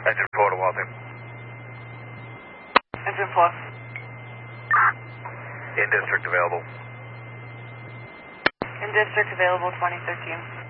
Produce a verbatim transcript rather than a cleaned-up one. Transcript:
Engine four to Walton. Engine four. In district available. In district available twenty thirteen.